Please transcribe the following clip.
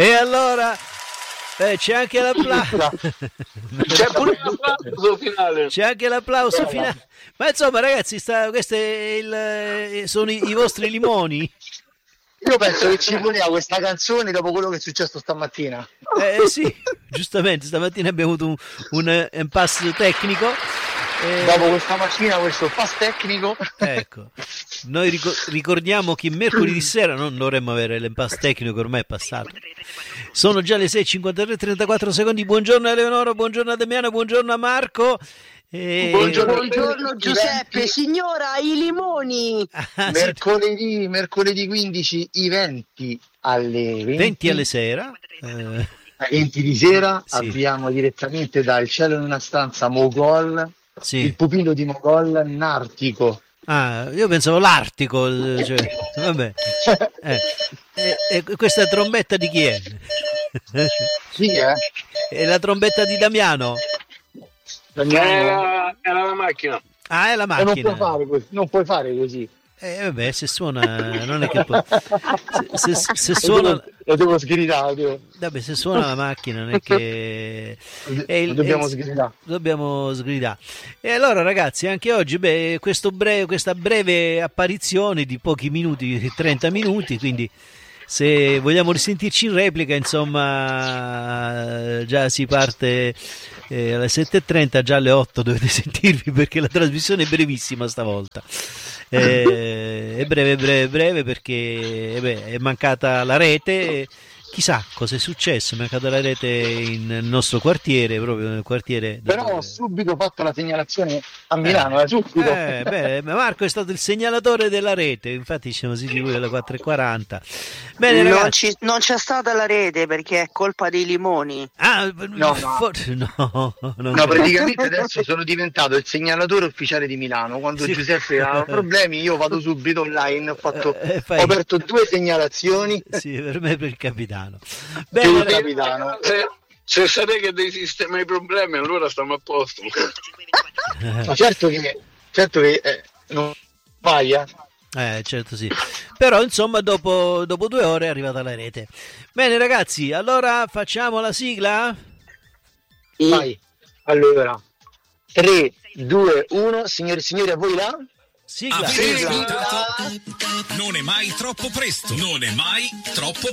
E allora c'è anche l'applauso. C'è pure l'applauso finale. C'è anche l'applauso finale. Ma insomma, ragazzi, questi sono i vostri limoni. Io penso che ci voleva questa canzone dopo quello che è successo stamattina. Sì, giustamente, stamattina abbiamo avuto un impasse tecnico. Dopo questa mattina, questo pass tecnico. Ecco, noi ricordiamo che mercoledì sera non dovremmo avere l'impasse tecnico, ormai è passato. Sono già le 6:53, 34 secondi. Buongiorno a Eleonora, buongiorno a Damiano, buongiorno a Marco. Buongiorno Giuseppe, signora, i limoni. Mercoledì 15, i 20 alle 20 alle sera. 20 di sera, Sì. Abbiamo direttamente dal cielo in una stanza Mogol, Sì. il pupillo di Mogol, Nartico. Ah, io pensavo l'Artico, cioè, vabbè. E questa trombetta di chi è? Sì, È la trombetta di Damiano? Era la macchina. Ah, è la macchina. Non puoi fare così. Vabbè, se suona, non è che può. Se suona. Lo devo sgridare. Vabbè, se suona la macchina non è che Dobbiamo sgridare. Dobbiamo sgridare. E allora, ragazzi, anche oggi questa breve apparizione di pochi minuti, 30 minuti, quindi se vogliamo risentirci in replica, insomma, già si parte alle 7:30, già alle 8 dovete sentirvi, perché la trasmissione è brevissima stavolta. È breve perché è mancata la rete. Chissà cosa è successo, è mancata la rete nel nostro quartiere, proprio nel quartiere. Però ho subito fatto la segnalazione a Milano, subito. Marco è stato il segnalatore della rete, infatti ci siamo sentiti alle 4:40. Bene, ragazzi. Non c'è stata la rete perché è colpa dei limoni. No, praticamente adesso sono diventato il segnalatore ufficiale di Milano. Quando Giuseppe ha problemi io vado subito online, ho aperto 2 segnalazioni. Sì, per me e per il capitano. Bene, capitano. Se sapete che devi sistemare i problemi, allora stiamo a posto. Ma certo che non vai, certo sì. Però insomma dopo 2 ore è arrivata la rete. Bene, ragazzi, allora facciamo la sigla? Vai. Allora 3, 2, 1, signori e signori, a voi là. Sigla. Non è mai troppo presto. Non è mai troppo